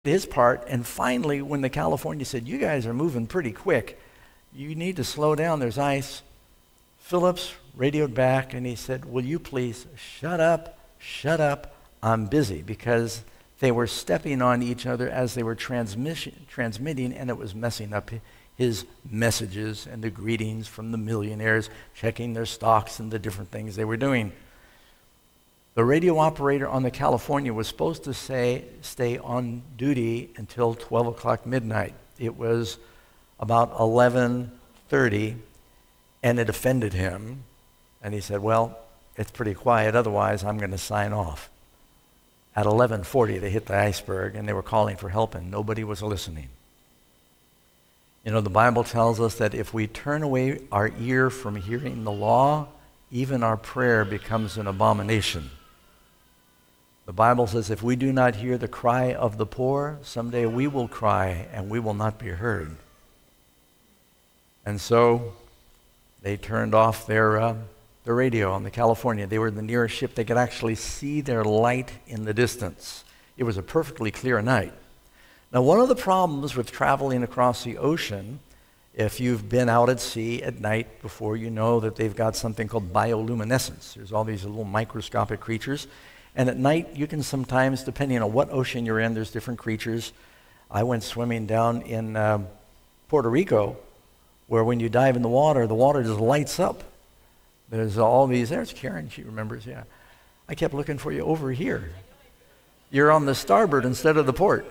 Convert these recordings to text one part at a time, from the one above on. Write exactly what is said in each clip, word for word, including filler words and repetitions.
his part, and finally, when the California said, you guys are moving pretty quick, you need to slow down, there's ice, Phillips radioed back and he said, will you please shut up, shut up, I'm busy, because they were stepping on each other as they were transmission, transmitting, and it was messing up his messages and the greetings from the millionaires, checking their stocks and the different things they were doing. The radio operator on the California was supposed to say, stay on duty until twelve o'clock midnight. It was about eleven thirty, and it offended him. And he said, well, it's pretty quiet, otherwise I'm going to sign off. At eleven forty, they hit the iceberg, and they were calling for help, and nobody was listening. You know, the Bible tells us that if we turn away our ear from hearing the law, even our prayer becomes an abomination. The Bible says if we do not hear the cry of the poor, someday we will cry and we will not be heard. And so they turned off their, uh, their radio on the California. They were the nearest ship. They could actually see their light in the distance. It was a perfectly clear night. Now, one of the problems with traveling across the ocean, if you've been out at sea at night before, you know that they've got something called bioluminescence. There's all these little microscopic creatures. And at night, you can sometimes, depending on what ocean you're in, there's different creatures. I went swimming down in um, Puerto Rico, where when you dive in the water, the water just lights up. There's all these, there's Karen, she remembers, yeah. I kept looking for you over here. You're on the starboard instead of the port.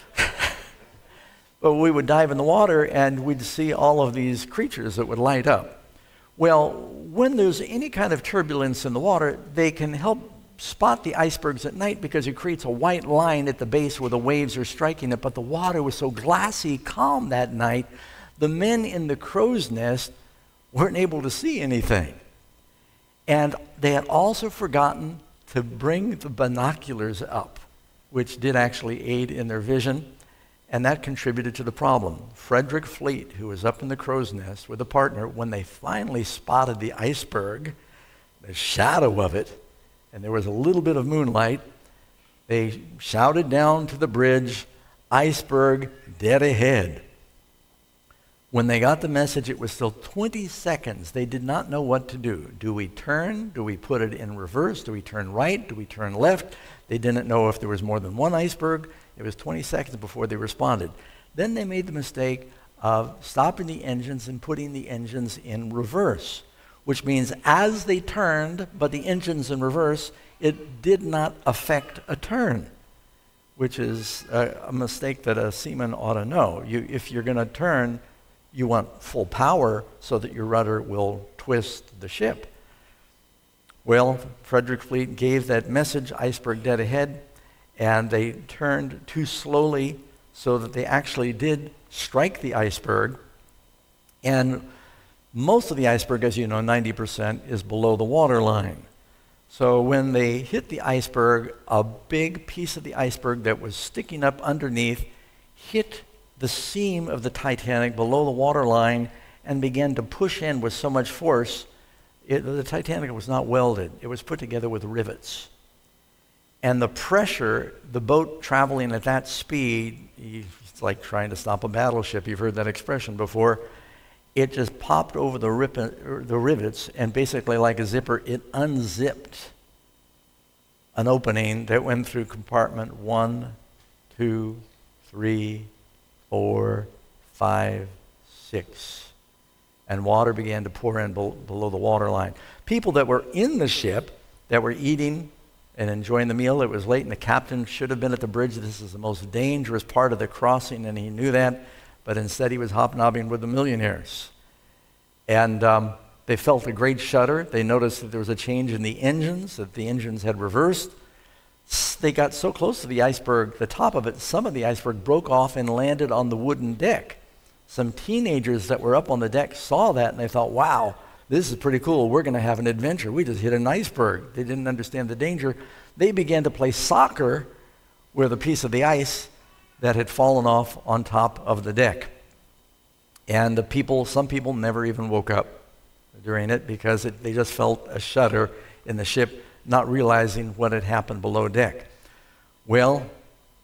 But we would dive in the water and we'd see all of these creatures that would light up. Well, when there's any kind of turbulence in the water, they can help spot the icebergs at night because it creates a white line at the base where the waves are striking it, but the water was so glassy calm that night, the men in the crow's nest weren't able to see anything. And they had also forgotten to bring the binoculars up, which did actually aid in their vision, and that contributed to the problem. Frederick Fleet, who was up in the crow's nest with a partner, when they finally spotted the iceberg, the shadow of it, and there was a little bit of moonlight, they shouted down to the bridge, iceberg dead ahead. When they got the message, it was still twenty seconds. They did not know what to do. Do we turn? Do we put it in reverse? Do we turn right? Do we turn left? They didn't know if there was more than one iceberg. It was twenty seconds before they responded. Then they made the mistake of stopping the engines and putting the engines in reverse, which means as they turned, but the engine's in reverse, it did not affect a turn, which is a, a mistake that a seaman ought to know. You, if you're going to turn, you want full power so that your rudder will twist the ship. Well, Frederick Fleet gave that message, iceberg dead ahead, and they turned too slowly so that they actually did strike the iceberg. And most of the iceberg, as you know, ninety percent is below the waterline. So when they hit the iceberg, a big piece of the iceberg that was sticking up underneath hit the seam of the Titanic below the waterline and began to push in with so much force. It, the Titanic was not welded. It was put together with rivets. And the pressure, the boat traveling at that speed, it's like trying to stop a battleship. You've heard that expression before. It just popped over the, rip, the rivets, and basically like a zipper, it unzipped an opening that went through compartment one, two, three, four, five, six. And water began to pour in be- below the waterline. People that were in the ship, that were eating and enjoying the meal, it was late, and the captain should have been at the bridge. This is the most dangerous part of the crossing, and he knew that. But instead he was hobnobbing with the millionaires. And um, they felt a great shudder. They noticed that there was a change in the engines, that the engines had reversed. They got so close to the iceberg, the top of it, some of the iceberg broke off and landed on the wooden deck. Some teenagers that were up on the deck saw that and they thought, wow, this is pretty cool. We're going to have an adventure. We just hit an iceberg. They didn't understand the danger. They began to play soccer with a piece of the ice that had fallen off on top of the deck. And the people, some people never even woke up during it because it, they just felt a shudder in the ship, not realizing what had happened below deck. Well,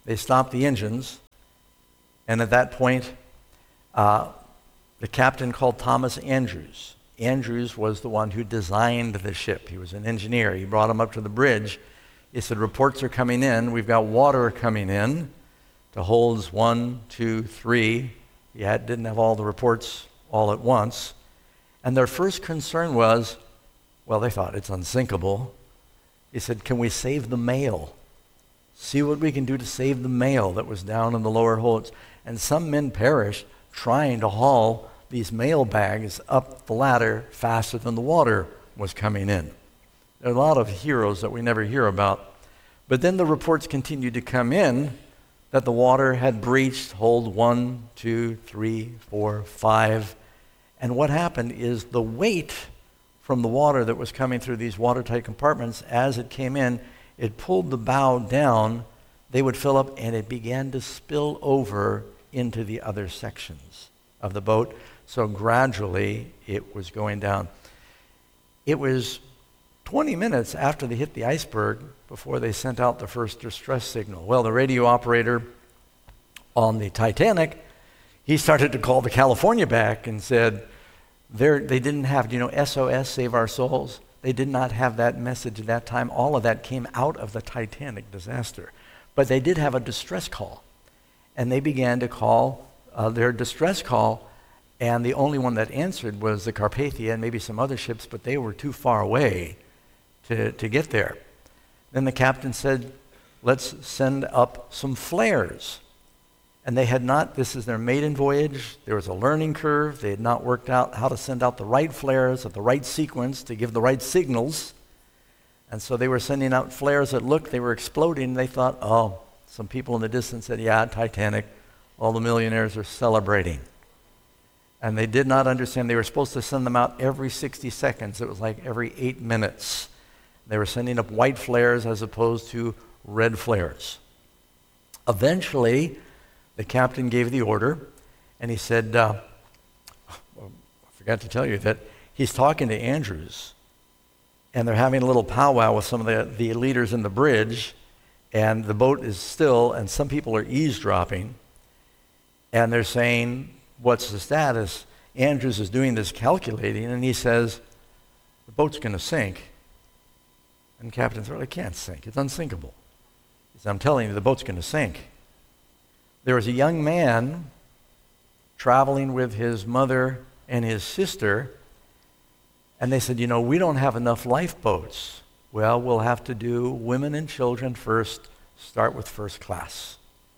They stopped the engines, and at that point, uh, the captain called Thomas Andrews. Andrews was the one who designed the ship. He was an engineer. He brought him up to the bridge. He said, reports are coming in. We've got water coming in to holds one, two, three. He had, didn't have all the reports all at once. And their first concern was, well, they thought it's unsinkable. He said, can we save the mail? See what we can do to save the mail that was down in the lower holds. And some men perished trying to haul these mail bags up the ladder faster than the water was coming in. There are a lot of heroes that we never hear about. But then the reports continued to come in that the water had breached hold one, two, three, four, five. And what happened is the weight from the water that was coming through these watertight compartments, as it came in, it pulled the bow down, they would fill up, and it began to spill over into the other sections of the boat. So gradually, it was going down. It was twenty minutes after they hit the iceberg before they sent out the first distress signal. Well, the radio operator on the Titanic, he started to call the California back and said, They're, they didn't have, you know, S O S, Save Our Souls. They did not have that message at that time. All of that came out of the Titanic disaster. But they did have a distress call. And they began to call uh, their distress call, and the only one that answered was the Carpathia and maybe some other ships, but they were too far away to, to get there. Then the captain said, let's send up some flares. And they had not, this is their maiden voyage, there was a learning curve, they had not worked out how to send out the right flares at the right sequence to give the right signals. And so they were sending out flares that looked, they were exploding, they thought, oh, some people in the distance said, yeah, Titanic, all the millionaires are celebrating. And they did not understand, they were supposed to send them out every sixty seconds, it was like every eight minutes. They were sending up white flares as opposed to red flares. Eventually, the captain gave the order, and he said, uh, well, I forgot to tell you that he's talking to Andrews, and they're having a little powwow with some of the, the leaders in the bridge, and the boat is still, and some people are eavesdropping, and they're saying, what's the status? Andrews is doing this calculating, and he says, the boat's going to sink. And the captain said, well, it can't sink. It's unsinkable. He said, I'm telling you, the boat's going to sink. There was a young man traveling with his mother and his sister, and they said, you know, we don't have enough lifeboats. Well, we'll have to do women and children first, start with first class.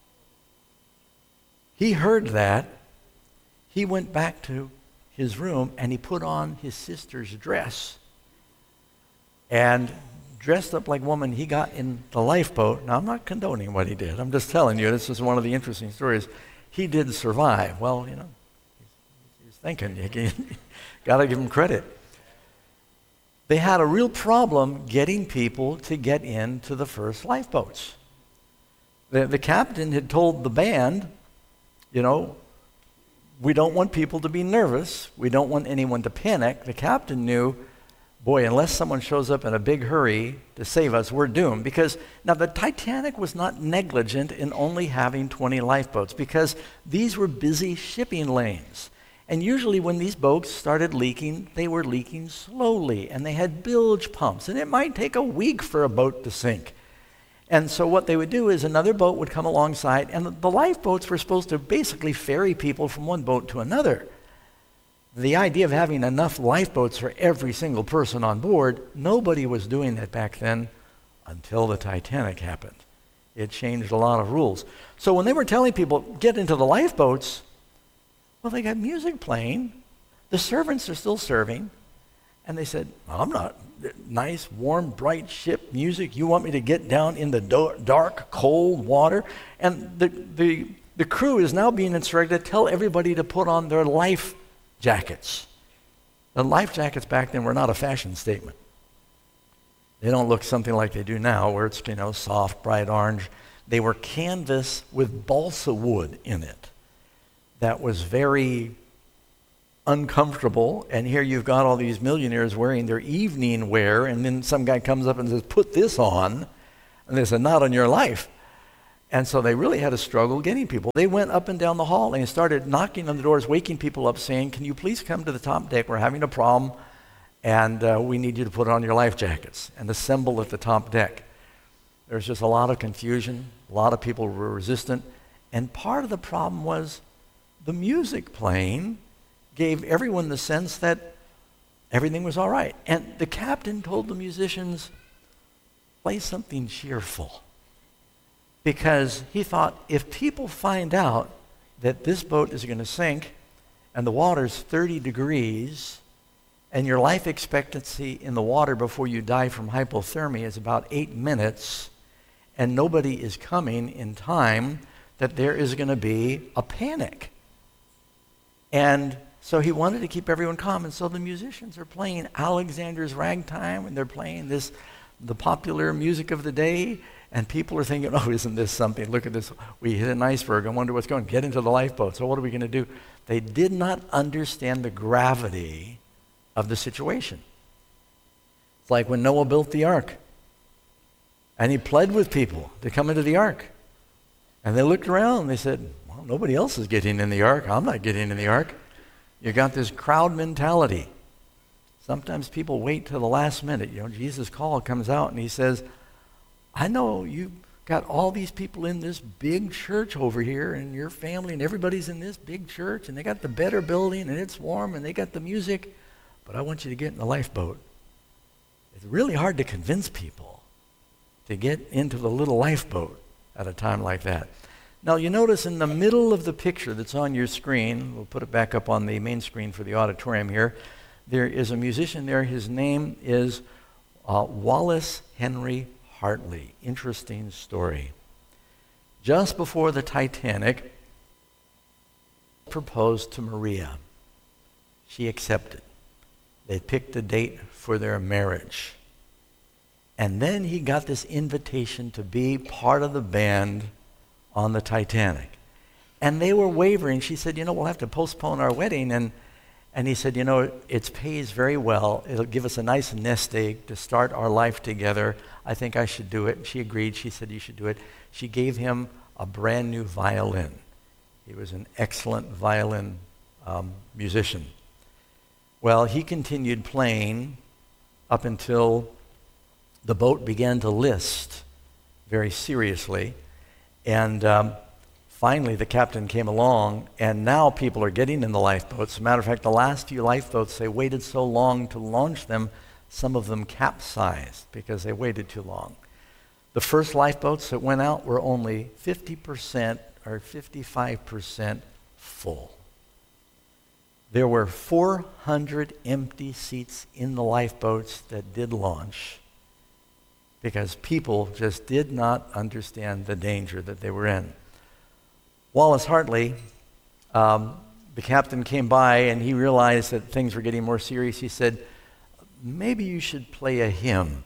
He heard that. He went back to his room, and he put on his sister's dress. And dressed up like a woman, he got in the lifeboat. Now, I'm not condoning what he did. I'm just telling you, this is one of the interesting stories. He did survive. Well, you know, he's, he's thinking. You got to give him credit. They had a real problem getting people to get into the first lifeboats. The, the captain had told the band, you know, we don't want people to be nervous. We don't want anyone to panic. The captain knew, boy, unless someone shows up in a big hurry to save us, we're doomed. Because now the Titanic was not negligent in only having twenty lifeboats, because these were busy shipping lanes. And usually when these boats started leaking, they were leaking slowly, and they had bilge pumps, and it might take a week for a boat to sink. And so what they would do is another boat would come alongside, and the lifeboats were supposed to basically ferry people from one boat to another. The idea of having enough lifeboats for every single person on board, nobody was doing that back then until the Titanic happened. It changed a lot of rules. So when they were telling people, get into the lifeboats, well, they got music playing. The servants are still serving. And they said, I'm not, nice, warm, bright ship music. You want me to get down in the do- dark, cold water? And the, the, the crew is now being instructed to tell everybody to put on their life jackets. The life jackets back then were not a fashion statement. They don't look something like they do now, where it's, you know, soft, bright orange. They were canvas with balsa wood in it. That was very uncomfortable, and here you've got all these millionaires wearing their evening wear, and then some guy comes up and says, put this on, and they said, not on your life. And so they really had a struggle getting people. They went up and down the hall and started knocking on the doors, waking people up, saying, can you please come to the top deck? We're having a problem, and uh, we need you to put on your life jackets and assemble at the top deck. There's just a lot of confusion. A lot of people were resistant. And part of the problem was the music playing gave everyone the sense that everything was all right. And the captain told the musicians, play something cheerful. Because he thought, if people find out that this boat is going to sink and the water's thirty degrees and your life expectancy in the water before you die from hypothermia is about eight minutes and nobody is coming in time, that there is going to be a panic. And so he wanted to keep everyone calm, and so the musicians are playing Alexander's Ragtime, and they're playing this, the popular music of the day. And people are thinking, oh, isn't this something? Look at this. We hit an iceberg. I wonder what's going on. Get into the lifeboat. So what are we going to do? They did not understand the gravity of the situation. It's like when Noah built the ark. And he pled with people to come into the ark. And they looked around and they said, well, nobody else is getting in the ark. I'm not getting in the ark. You got this crowd mentality. Sometimes people wait till the last minute. You know, Jesus' call comes out and he says, I know you've got all these people in this big church over here and your family and everybody's in this big church and they got the better building and it's warm and they got the music, but I want you to get in the lifeboat. It's really hard to convince people to get into the little lifeboat at a time like that. Now you notice in the middle of the picture that's on your screen, we'll put it back up on the main screen for the auditorium here, there is a musician there. His name is uh, Wallace Henry Hartley. Interesting story. Just before the Titanic proposed to Maria, she accepted. They picked a date for their marriage. And then he got this invitation to be part of the band on the Titanic. And they were wavering. She said, you know, we'll have to postpone our wedding. And, and he said, you know, it pays very well. It'll give us a nice nest egg to start our life together. I think I should do it. And she agreed. She said, you should do it. She gave him a brand new violin. He was an excellent violin um, musician. Well, he continued playing up until the boat began to list very seriously. And um, finally, the captain came along, and now people are getting in the lifeboats. As a matter of fact, the last few lifeboats, they waited so long to launch them, some of them capsized because they waited too long. The first lifeboats that went out were only fifty percent or fifty-five percent full. There were four hundred empty seats in the lifeboats that did launch because people just did not understand the danger that they were in. Wallace Hartley, um, the captain came by and he realized that things were getting more serious. He said, maybe you should play a hymn.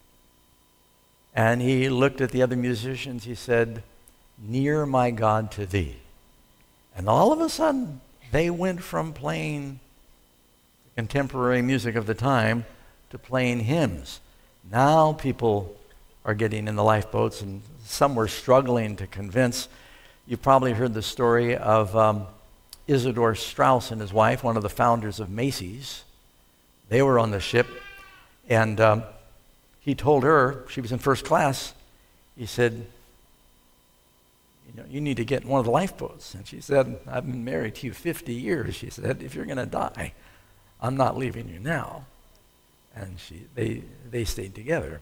And he looked at the other musicians. He said, near my God to thee. And all of a sudden, they went from playing contemporary music of the time to playing hymns. Now people are getting in the lifeboats, and some were struggling to convince. You've probably heard the story of um, Isidore Straus and his wife, one of the founders of Macy's. They were on the ship, and um, he told her, she was in first class, he said, you know, you need to get in one of the lifeboats. And she said, I've been married to you fifty years. She said, if you're going to die, I'm not leaving you now. And she, they, they stayed together.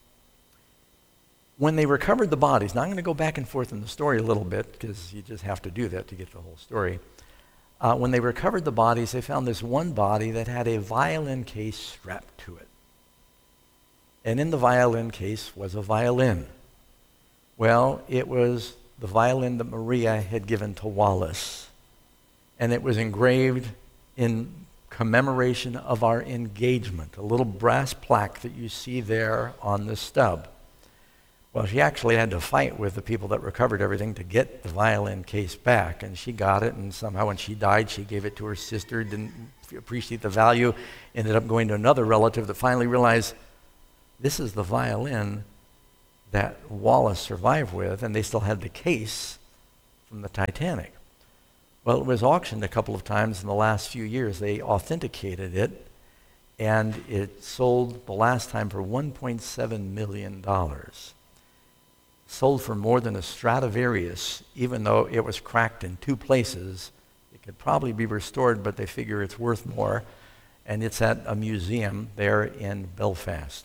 When they recovered the bodies, now I'm going to go back and forth in the story a little bit because you just have to do that to get the whole story. Uh, when they recovered the bodies, they found this one body that had a violin case strapped to it. And in the violin case was a violin. Well, it was the violin that Maria had given to Wallace. And it was engraved in commemoration of our engagement, a little brass plaque that you see there on the stub. Well, she actually had to fight with the people that recovered everything to get the violin case back, and she got it, and somehow when she died, she gave it to her sister, didn't appreciate the value, ended up going to another relative that finally realized this is the violin that Wallace survived with, and they still had the case from the Titanic. Well, it was auctioned a couple of times in the last few years. They authenticated it, and it sold the last time for one point seven million dollars. Sold for more than a Stradivarius, even though it was cracked in two places. It could probably be restored, but they figure it's worth more, and it's at a museum there in Belfast.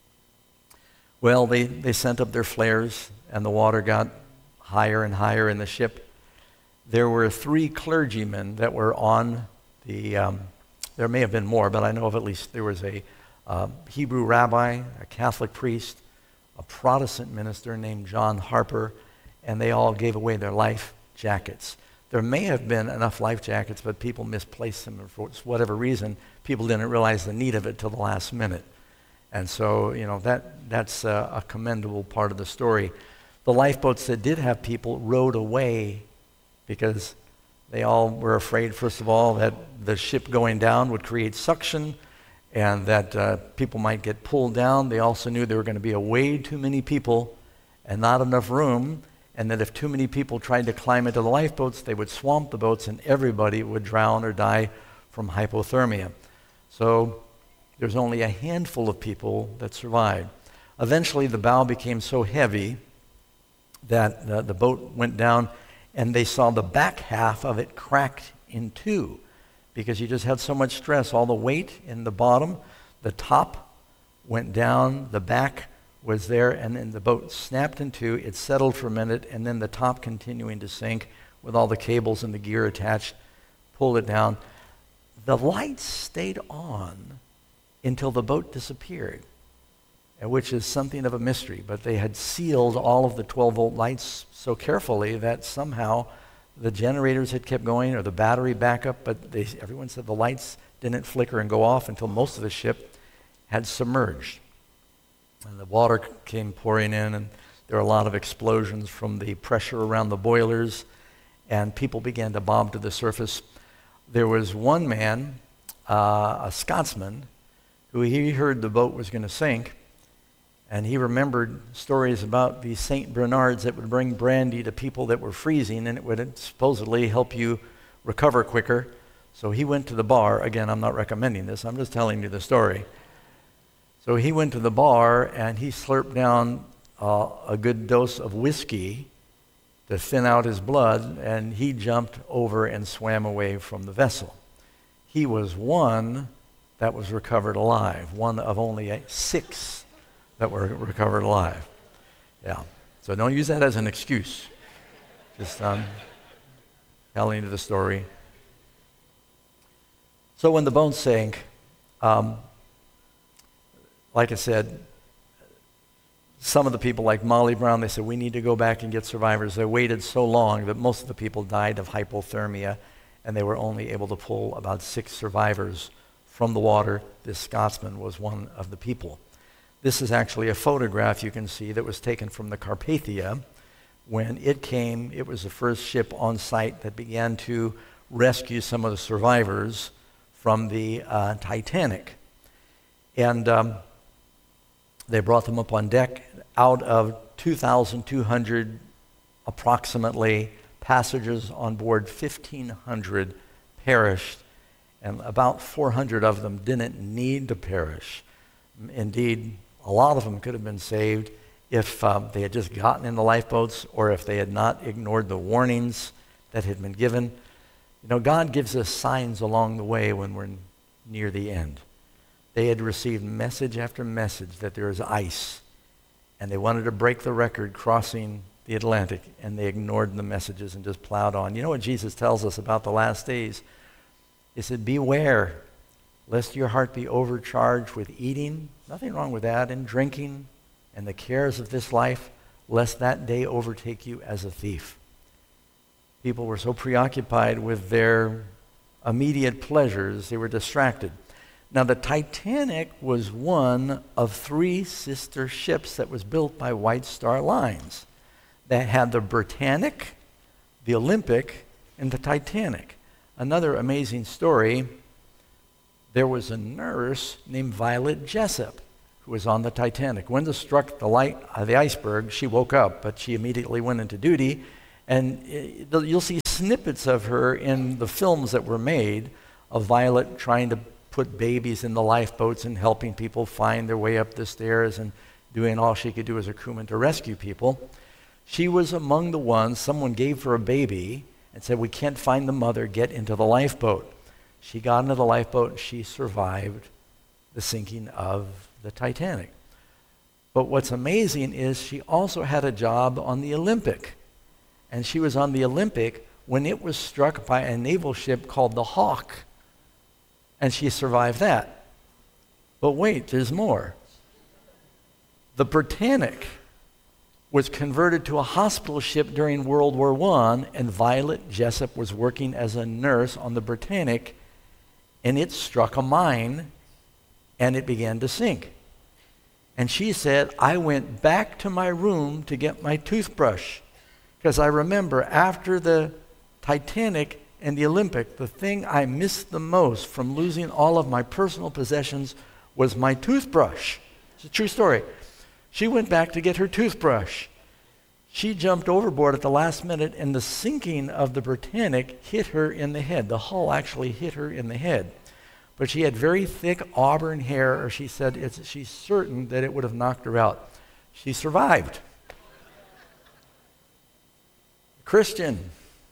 Well, they, they sent up their flares, and the water got higher and higher in the ship. There were three clergymen that were on the, um, there may have been more, but I know of at least there was a uh, Hebrew rabbi, a Catholic priest, a Protestant minister named John Harper, and they all gave away their life jackets. There may have been enough life jackets, but people misplaced them for whatever reason. People didn't realize the need of it till the last minute. And so, you know, that that's a, a commendable part of the story. The lifeboats that did have people rowed away because they all were afraid, first of all, that the ship going down would create suction and that uh, people might get pulled down. They also knew there were going to be a way too many people and not enough room, and that if too many people tried to climb into the lifeboats, they would swamp the boats and everybody would drown or die from hypothermia. So there's only a handful of people that survived. Eventually, the bow became so heavy that the, the boat went down, and they saw the back half of it cracked in two because you just had so much stress. All the weight in the bottom, the top went down, the back was there, and then the boat snapped in two. It settled for a minute, and then the top continuing to sink with all the cables and the gear attached, pulled it down. The lights stayed on until the boat disappeared, which is something of a mystery. But they had sealed all of the twelve-volt lights so carefully that somehow the generators had kept going or the battery backup, but they, everyone said the lights didn't flicker and go off until most of the ship had submerged. And the water came pouring in, and there were a lot of explosions from the pressure around the boilers, and people began to bob to the surface. There was one man, uh, a Scotsman, who he heard the boat was going to sink, and he remembered stories about these Saint Bernards that would bring brandy to people that were freezing, and it would supposedly help you recover quicker. So he went to the bar. Again, I'm not recommending this. I'm just telling you the story. So he went to the bar, and he slurped down uh, a good dose of whiskey to thin out his blood, and he jumped over and swam away from the vessel. He was one that was recovered alive, one of only six that were recovered alive. Yeah. So don't use that as an excuse. Just um, telling you the story. So when the boat sank, um, like I said, some of the people like Molly Brown, they said, we need to go back and get survivors. They waited so long that most of the people died of hypothermia, and they were only able to pull about six survivors from the water. This Scotsman was one of the people. This is actually a photograph you can see that was taken from the Carpathia. When it came, it was the first ship on site that began to rescue some of the survivors from the uh, Titanic. And um, they brought them up on deck. Out of two thousand two hundred approximately passengers on board, fifteen hundred perished, and about four hundred of them didn't need to perish. Indeed, a lot of them could have been saved if um, they had just gotten in the lifeboats or if they had not ignored the warnings that had been given. You know, God gives us signs along the way when we're near the end. They had received message after message that there is ice, and they wanted to break the record crossing the Atlantic, and they ignored the messages and just plowed on. You know what Jesus tells us about the last days? He said, beware, lest your heart be overcharged with eating, nothing wrong with that, and drinking, and the cares of this life, lest that day overtake you as a thief. People were so preoccupied with their immediate pleasures, they were distracted. Now, the Titanic was one of three sister ships that was built by White Star Lines. They had the Britannic, the Olympic, and the Titanic. Another amazing story, there was a nurse named Violet Jessup who was on the Titanic. When it struck the light of the iceberg, she woke up, but she immediately went into duty. And it, you'll see snippets of her in the films that were made of Violet trying to put babies in the lifeboats and helping people find their way up the stairs and doing all she could do as a crewman to rescue people. She was among the ones, someone gave her a baby and said, "We can't find the mother, get into the lifeboat." She got into the lifeboat and she survived the sinking of the Titanic. But what's amazing is she also had a job on the Olympic. And she was on the Olympic when it was struck by a naval ship called the Hawk. And she survived that. But wait, there's more. The Britannic was converted to a hospital ship during World War One, and Violet Jessup was working as a nurse on the Britannic, and it struck a mine, and it began to sink. And she said, "I went back to my room to get my toothbrush, because I remember after the Titanic and the Olympic, the thing I missed the most from losing all of my personal possessions was my toothbrush." It's a true story. She went back to get her toothbrush. She jumped overboard at the last minute, and the sinking of the Britannic hit her in the head. The hull actually hit her in the head. But she had very thick auburn hair, or she said it's, she's certain that it would have knocked her out. She survived. Christian,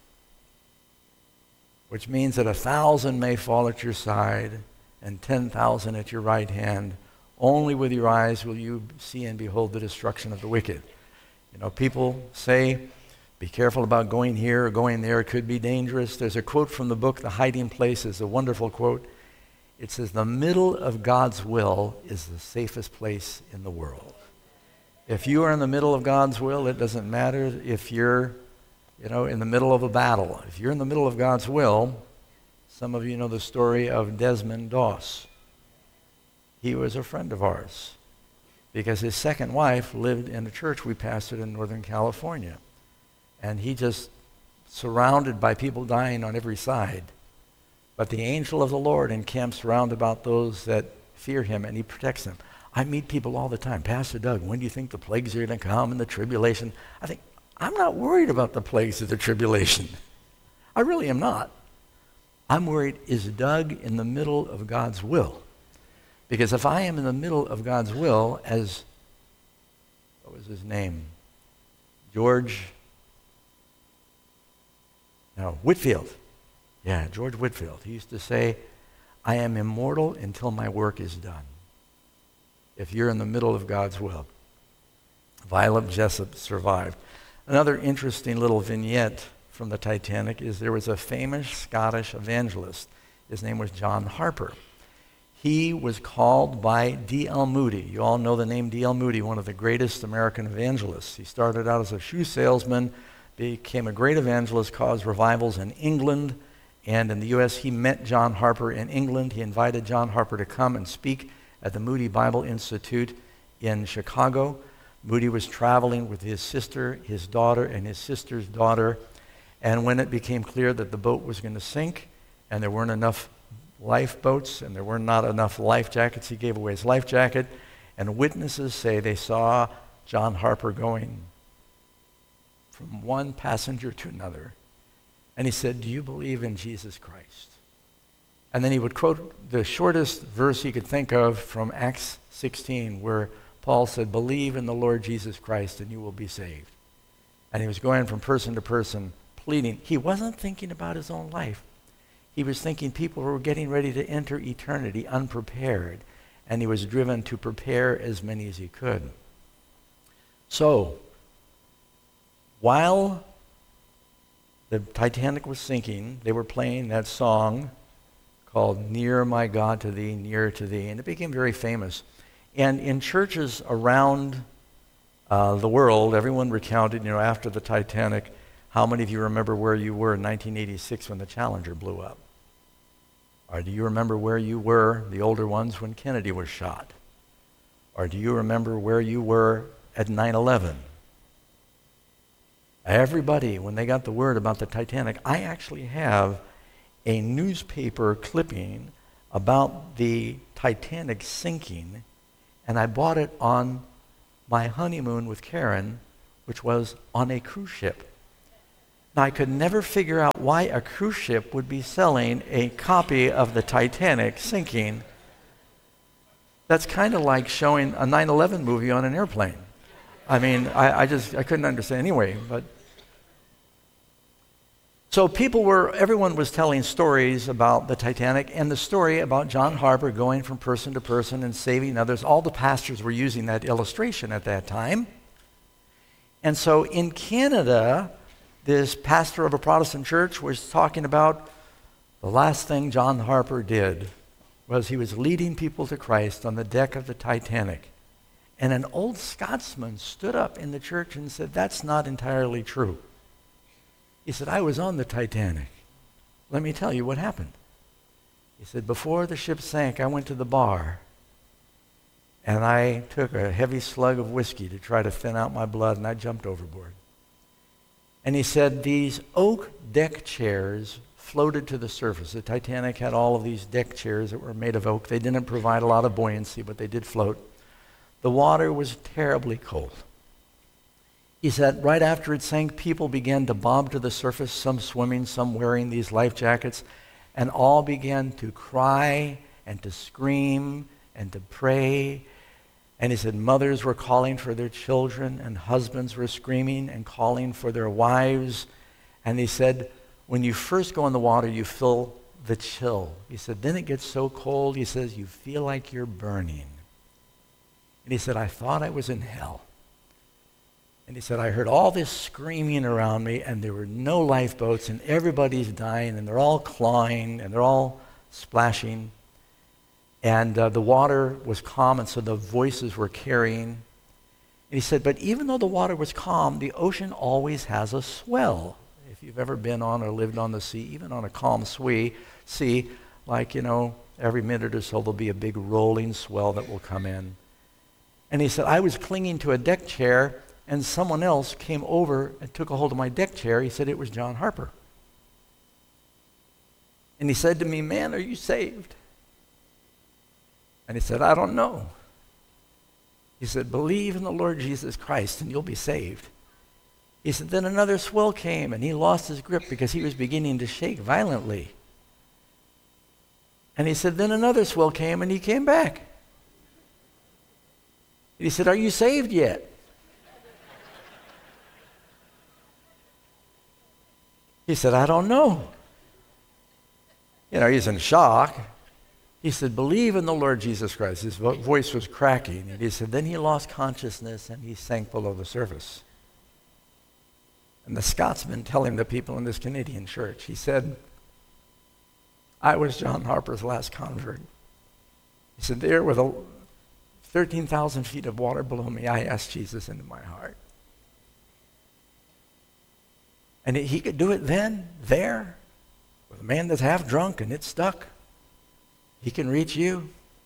which means that a thousand may fall at your side and ten thousand at your right hand. Only with your eyes will you see and behold the destruction of the wicked. You know, people say, be careful about going here or going there. It could be dangerous. There's a quote from the book, The Hiding Place, is a wonderful quote. It says, "The middle of God's will is the safest place in the world." If you are in the middle of God's will, it doesn't matter if you're, you know, in the middle of a battle. If you're in the middle of God's will, some of you know the story of Desmond Doss. He was a friend of ours because his second wife lived in a church we pastored in Northern California. And he just surrounded by people dying on every side. But the angel of the Lord encamps round about those that fear him, and he protects them. I meet people all the time. "Pastor Doug, when do you think the plagues are going to come and the tribulation?" I think, I'm not worried about the plagues of the tribulation. I really am not. I'm worried, is Doug in the middle of God's will? Because if I am in the middle of God's will, as, what was his name? George, no, Whitefield. Yeah, George Whitefield. He used to say, "I am immortal until my work is done." If you're in the middle of God's will. Violet Jessup survived. Another interesting little vignette from the Titanic is there was a famous Scottish evangelist. His name was John Harper. He was called by D L Moody. You all know the name D L Moody, one of the greatest American evangelists. He started out as a shoe salesman, became a great evangelist, caused revivals in England and in the U S. He met John Harper in England. He invited John Harper to come and speak at the Moody Bible Institute in Chicago. Moody was traveling with his sister, his daughter, and his sister's daughter. And when it became clear that the boat was going to sink and there weren't enough lifeboats and there were not enough life jackets, he gave away his life jacket. And witnesses say they saw John Harper going from one passenger to another. And he said, "Do you believe in Jesus Christ?" And then he would quote the shortest verse he could think of from Acts sixteen, where Paul said, "Believe in the Lord Jesus Christ and you will be saved." And he was going from person to person pleading. He wasn't thinking about his own life. He was thinking people were getting ready to enter eternity unprepared, and he was driven to prepare as many as he could. So, while the Titanic was sinking, they were playing that song called "Near My God to Thee, Near to Thee," and it became very famous. And in churches around uh, the world, everyone recounted, you know, after the Titanic, how many of you remember where you were in nineteen eighty-six when the Challenger blew up? Or do you remember where you were, the older ones, when Kennedy was shot? Or do you remember where you were at nine eleven? Everybody, when they got the word about the Titanic, I actually have a newspaper clipping about the Titanic sinking, and I bought it on my honeymoon with Karen, which was on a cruise ship. Now, I could never figure out why a cruise ship would be selling a copy of the Titanic sinking. That's kind of like showing a nine eleven movie on an airplane. I mean, I, I just, I couldn't understand anyway, but. So people were, everyone was telling stories about the Titanic, and the story about John Harper going from person to person and saving others. All the pastors were using that illustration at that time. And so in Canada, this pastor of a Protestant church was talking about the last thing John Harper did was he was leading people to Christ on the deck of the Titanic. And an old Scotsman stood up in the church and said, "That's not entirely true." He said, "I was on the Titanic. Let me tell you what happened." He said, "Before the ship sank, I went to the bar and I took a heavy slug of whiskey to try to thin out my blood, and I jumped overboard." And he said these oak deck chairs floated to the surface. The Titanic had all of these deck chairs that were made of oak. They didn't provide a lot of buoyancy, but they did float. The water was terribly cold. He said right after it sank, people began to bob to the surface, some swimming, some wearing these life jackets, and all began to cry and to scream and to pray. And he said mothers were calling for their children, and husbands were screaming and calling for their wives. And he said, when you first go in the water, you feel the chill. He said, then it gets so cold, he says, you feel like you're burning. And he said, I thought I was in hell. And he said, I heard all this screaming around me, and there were no lifeboats, and everybody's dying, and they're all clawing, and they're all splashing. And uh, the water was calm, and so the voices were carrying. And he said, but even though the water was calm, the ocean always has a swell. If you've ever been on or lived on the sea, even on a calm sea, sea, like, you know, every minute or so there'll be a big rolling swell that will come in. And he said, I was clinging to a deck chair, and someone else came over and took a hold of my deck chair. He said it was John Harper. And he said to me, man, are you saved? And he said, I don't know. He said, believe in the Lord Jesus Christ and you'll be saved. He said, then another swell came and he lost his grip because he was beginning to shake violently. And he said, then another swell came and he came back. And he said, are you saved yet? He said, I don't know. You know, he's in shock. He said, believe in the Lord Jesus Christ. His vo- voice was cracking. And he said, then he lost consciousness and he sank below the surface. And the Scotsman telling the people in this Canadian church, he said, I was John Harper's last convert. He said, there with a thirteen thousand feet of water below me, I asked Jesus into my heart. And he could do it then, there, with a man that's half drunk and it's stuck. He can reach you.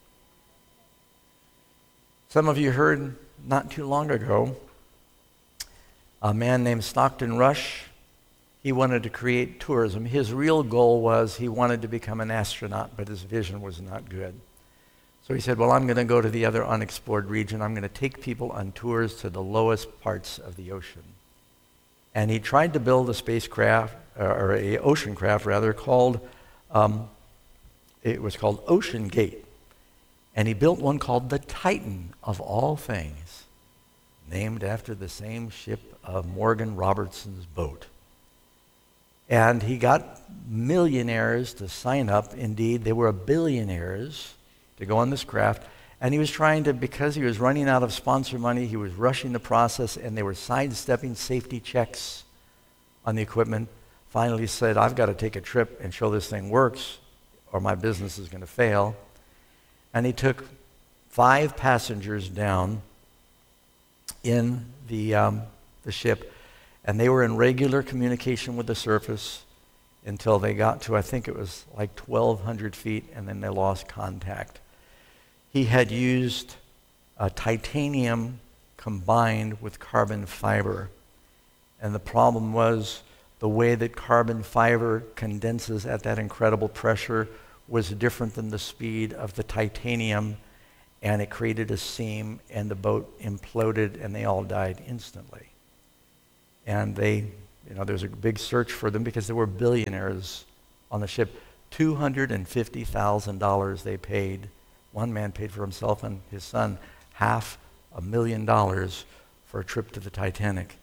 Some of you heard not too long ago, a man named Stockton Rush. He wanted to create tourism. His real goal was he wanted to become an astronaut, but his vision was not good. So he said, well, I'm going to go to the other unexplored region. I'm going to take people on tours to the lowest parts of the ocean. And he tried to build a spacecraft, or a ocean craft rather, called, um, it was called Ocean Gate. And he built one called the Titan, of all things, named after the same ship of Morgan Robertson's boat. And he got millionaires to sign up. Indeed, they were billionaires to go on this craft. And he was trying to, because he was running out of sponsor money, he was rushing the process, and they were sidestepping safety checks on the equipment. Finally he said, I've got to take a trip and show this thing works, or my business is going to fail. And he took five passengers down in the, um, the ship, and they were in regular communication with the surface until they got to, I think it was like twelve hundred feet, and then they lost contact. He had used uh, titanium combined with carbon fiber. And the problem was the way that carbon fiber condenses at that incredible pressure was different than the speed of the titanium. and it created a seam, and the boat imploded, and they all died instantly. And they, you know, there was a big search for them because there were billionaires on the ship. two hundred fifty thousand dollars they paid. One man paid for himself and his son half a million dollars for a trip to the Titanic.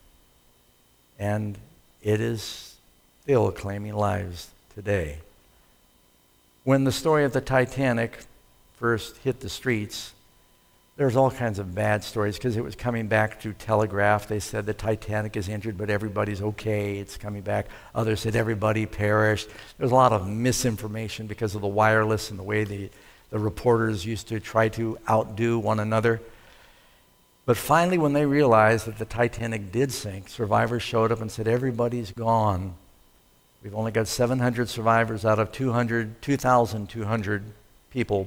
And it is still claiming lives today. When the story of the Titanic first hit the streets, there's all kinds of bad stories because it was coming back through telegraph. They said the Titanic is injured, but everybody's okay. It's coming back. Others said everybody perished. There's a lot of misinformation because of the wireless and the way the, the reporters used to try to outdo one another. But finally, when they realized that the Titanic did sink, survivors showed up and said, everybody's gone. We've only got seven hundred survivors out of two hundred, two thousand two hundred people.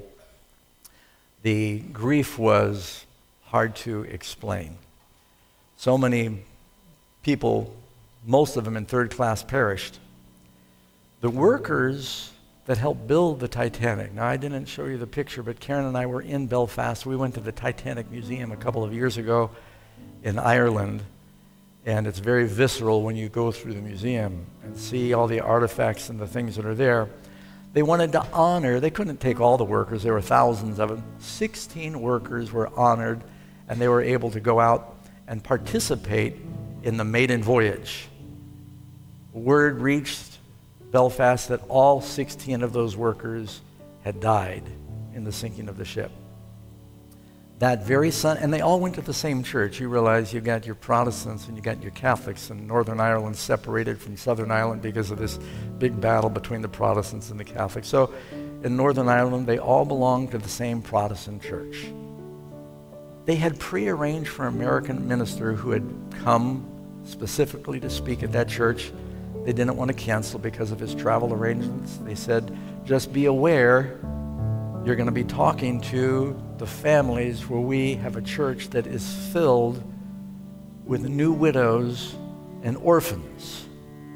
The grief was hard to explain. So many people, most of them in third class, perished. The workers that helped build the Titanic, now I didn't show you the picture, but Karen and I were in Belfast. We went to the Titanic Museum a couple of years ago in Ireland, and it's very visceral when you go through the museum and see all the artifacts and the things that are there. They wanted to honor, they couldn't take all the workers, there were thousands of them. sixteen workers were honored, and they were able to go out and participate in the maiden voyage. Word reached Belfast that all sixteen of those workers had died in the sinking of the ship. That very Sun, and they all went to the same church. You realize you got your Protestants and you got your Catholics, and Northern Ireland separated from Southern Ireland because of this big battle between the Protestants and the Catholics. So in Northern Ireland, they all belonged to the same Protestant church. They had prearranged for an American minister who had come specifically to speak at that church. They didn't want to cancel because of his travel arrangements. They said, just be aware, you're going to be talking to the families where we have a church that is filled with new widows and orphans.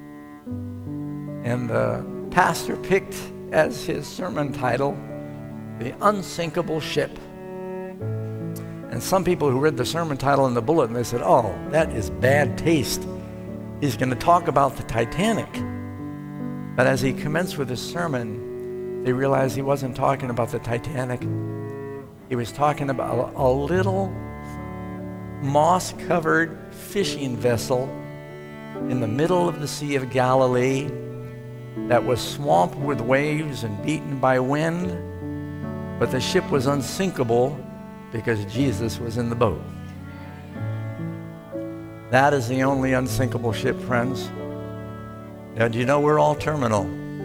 And the pastor picked as his sermon title, The Unsinkable Ship. And some people who read the sermon title in the bulletin, they said, oh, that is bad taste. He's going to talk about the Titanic. But as he commenced with his sermon, they realized he wasn't talking about the Titanic. He was talking about a, a little moss-covered fishing vessel in the middle of the Sea of Galilee that was swamped with waves and beaten by wind, but the ship was unsinkable because Jesus was in the boat. That is the only unsinkable ship, friends. Now, do you know we're all terminal?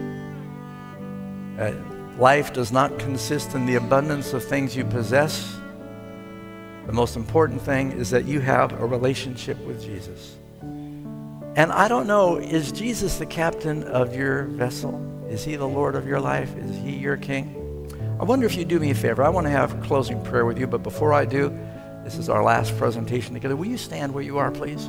Uh, life does not consist in the abundance of things you possess. The most important thing is that you have a relationship with Jesus. And I don't know, is Jesus the captain of your vessel? Is he the Lord of your life? Is he your king? I wonder if you'd do me a favor. I want to have a closing prayer with you, but before I do, this is our last presentation together. Will you stand where you are, please?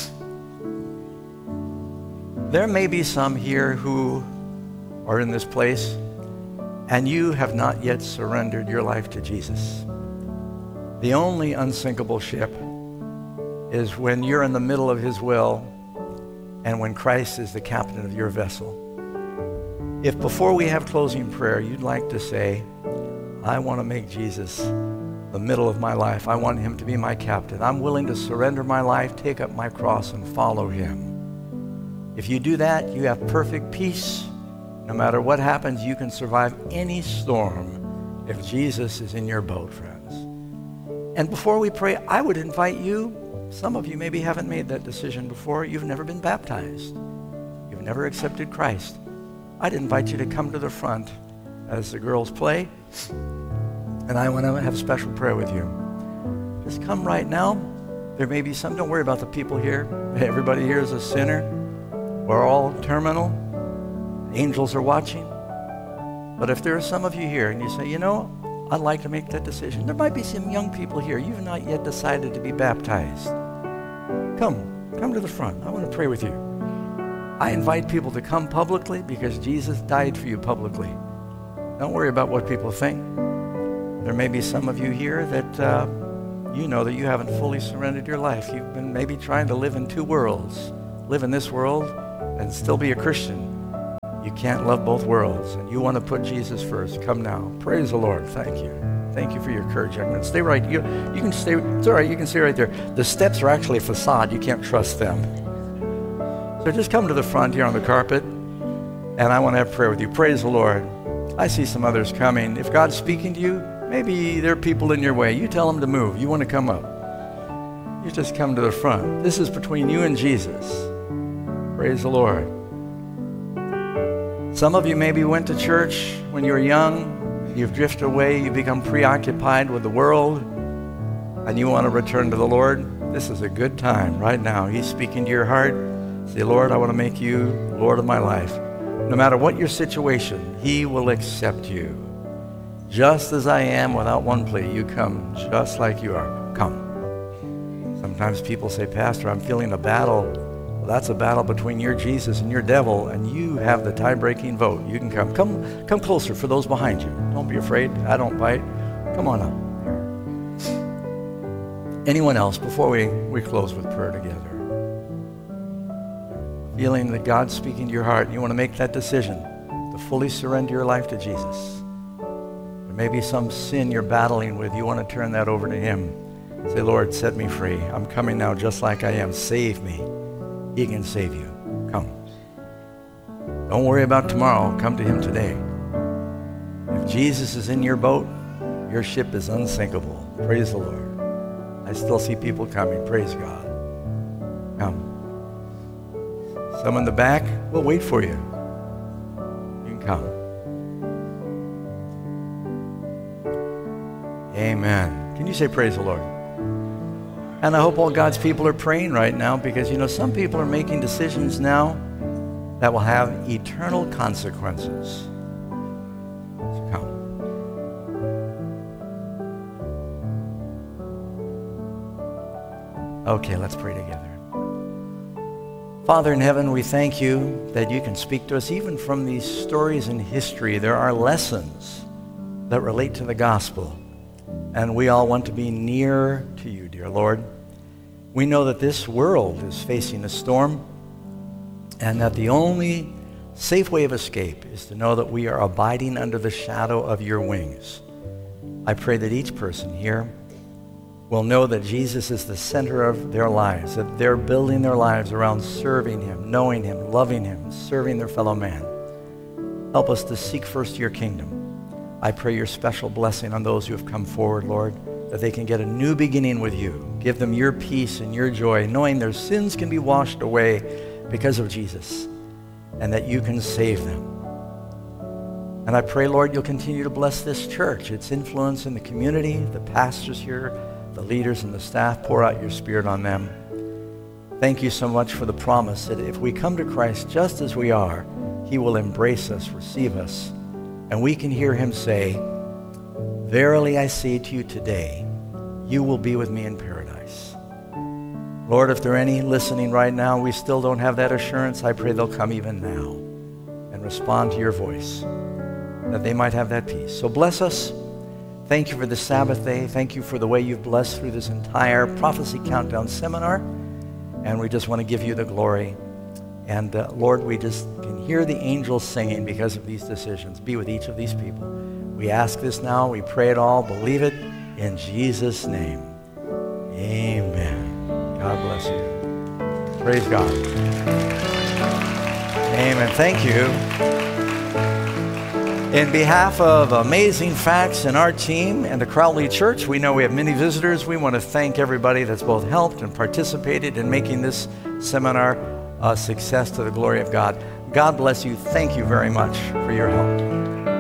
There may be some here who are in this place, and you have not yet surrendered your life to Jesus. The only unsinkable ship is when you're in the middle of his will and when Christ is the captain of your vessel. If before we have closing prayer, you'd like to say, I want to make Jesus the middle of my life. I want him to be my captain. I'm willing to surrender my life, take up my cross, and follow him. If you do that, you have perfect peace. No matter what happens, you can survive any storm if Jesus is in your boat, friends. And before we pray, I would invite you, some of you maybe haven't made that decision before. You've never been baptized. You've never accepted Christ. I'd invite you to come to the front as the girls play, and I want to have a special prayer with you. Just come right now. There may be some, don't worry about the people here. Everybody here is a sinner. We're all terminal. Angels are watching. But if there are some of you here and you say, you know, I'd like to make that decision. There might be some young people here. You've not yet decided to be baptized. Come, come to the front. I want to pray with you. I invite people to come publicly because Jesus died for you publicly. Don't worry about what people think. There may be some of you here that uh, you know that you haven't fully surrendered your life. You've been maybe trying to live in two worlds, live in this world and still be a Christian. You can't love both worlds, and you want to put Jesus first. Come now. Praise the Lord. Thank you. Thank you for your courage, young man. Stay right. You, you can stay. It's all right. You can stay right there. The steps are actually a facade. You can't trust them. So just come to the front here on the carpet, and I want to have prayer with you. Praise the Lord. I see some others coming. If God's speaking to you, maybe there are people in your way. You tell them to move. You want to come up. You just come to the front. This is between you and Jesus. Praise the Lord. Some of you maybe went to church when you were young. You've drifted away. You become preoccupied with the world, and you want to return to the Lord. This is a good time right now. He's speaking to your heart. Say, Lord, I want to make you Lord of my life. No matter what your situation, He will accept you. Just as I am, without one plea, you come just like you are. Come. Sometimes people say, Pastor, I'm feeling a battle. Well, that's a battle between your Jesus and your devil, and you have the tie-breaking vote. You can come. Come come closer for those behind you. Don't be afraid. I don't bite. Come on up. Anyone else before we, we close with prayer together? Feeling that God's speaking to your heart, and you want to make that decision to fully surrender your life to Jesus. There may be some sin you're battling with. You want to turn that over to Him. Say, Lord, set me free. I'm coming now just like I am. Save me. He can save you. Come. Don't worry about tomorrow. Come to Him today. If Jesus is in your boat, your ship is unsinkable. Praise the Lord. I still see people coming. Praise God. Come. Some in the back, we'll wait for you. You can come. Amen. Can you say praise the Lord? And I hope all God's people are praying right now, because, you know, some people are making decisions now that will have eternal consequences. So come. Okay, let's pray together. Father in heaven, we thank you that you can speak to us even from these stories in history. There are lessons that relate to the gospel, and we all want to be near to you, dear Lord. We know that this world is facing a storm, and that the only safe way of escape is to know that we are abiding under the shadow of your wings. I pray that each person here will know that Jesus is the center of their lives, that they're building their lives around serving Him, knowing Him, loving Him, serving their fellow man. Help us to seek first your kingdom. I pray your special blessing on those who have come forward, Lord, that they can get a new beginning with you. Give them your peace and your joy, knowing their sins can be washed away because of Jesus, and that you can save them. And I pray, Lord, you'll continue to bless this church, its influence in the community, the pastors here, the leaders and the staff. Pour out your Spirit on them. Thank you so much for the promise that if we come to Christ just as we are, He will embrace us, receive us, and we can hear Him say, verily I say to you today, you will be with me in paradise. Lord, if there are any listening right now, we still don't have that assurance, I pray they'll come even now and respond to your voice, that they might have that peace. So bless us. Thank you for the Sabbath day. Thank you for the way you've blessed through this entire Prophecy Countdown seminar. And we just want to give you the glory. And uh, Lord, we just can hear the angels singing because of these decisions. Be with each of these people. We ask this now. We pray it all. Believe it in Jesus' name. Amen. God bless you. Praise God. Amen. Thank you. In behalf of Amazing Facts and our team and the Crowley Church, we know we have many visitors. We want to thank everybody that's both helped and participated in making this seminar a success to the glory of God. God bless you. Thank you very much for your help.